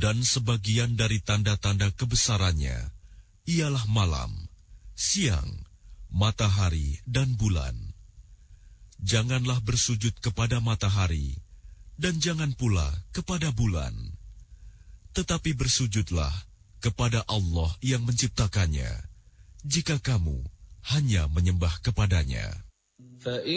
Dan sebagian dari tanda-tanda kebesarannya ialah malam, siang, matahari, dan bulan. Janganlah bersujud kepada matahari, dan jangan pula kepada bulan. Tetapi bersujudlah kepada Allah yang menciptakannya, jika kamu hanya menyembah kepadanya.